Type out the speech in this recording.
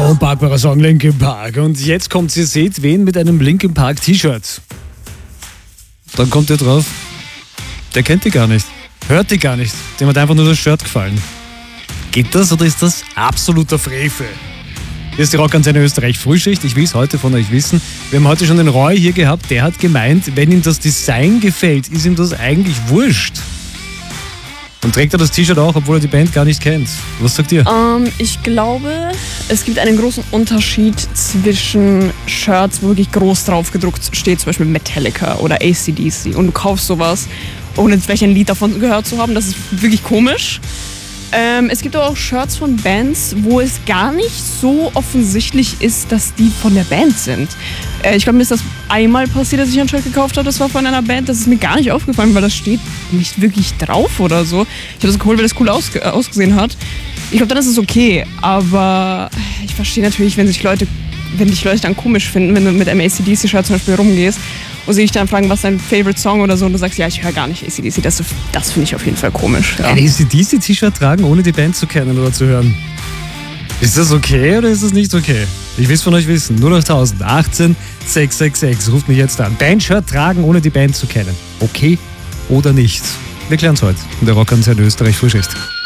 Unpackbarer Song Linkin Park. Und jetzt kommt, ihr seht wen mit einem Linkin Park T-Shirt. Dann kommt ihr drauf, der kennt die gar nicht, hört die gar nicht. Dem hat einfach nur das Shirt gefallen. Geht das oder ist das absoluter Frevel? Hier ist die Rockantenne Österreich Frühschicht. Ich will es heute von euch wissen. Wir haben heute schon den Roy hier gehabt. Der hat gemeint, wenn ihm das Design gefällt, ist ihm das eigentlich wurscht. Und trägt er das T-Shirt auch, obwohl er die Band gar nicht kennt. Was sagt ihr? Ich glaube, es gibt einen großen Unterschied zwischen Shirts, wo wirklich groß drauf gedruckt steht, zum Beispiel Metallica oder AC/DC. Und du kaufst sowas, ohne vielleicht ein Lied davon gehört zu haben. Das ist wirklich komisch. Es gibt aber auch Shirts von Bands, wo es gar nicht so offensichtlich ist, dass die von der Band sind. Ich glaube, mir ist das einmal passiert, dass ich ein Shirt gekauft habe, das war von einer Band. Das ist mir gar nicht aufgefallen, weil das steht nicht wirklich drauf oder so. Ich habe das geholt, weil das cool ausgesehen hat. Ich glaube, dann ist es okay. Aber ich verstehe natürlich, wenn dich Leute dann komisch finden, wenn du mit einem AC/DC-Shirt zum Beispiel rumgehst und sie dich dann fragen, was ist dein Favorite Song oder so, und du sagst, ja, ich höre gar nicht AC/DC. Das finde ich auf jeden Fall komisch. Ja. Ein AC/DC-T-Shirt tragen, ohne die Band zu kennen oder zu hören. Ist das okay oder ist das nicht okay? Ich will es von euch wissen. 08000 18 666. Ruft mich jetzt an. Bandshirt tragen, ohne die Band zu kennen. Okay oder nicht? Wir klären es heute in der Rockantenne Österreich Frühschicht.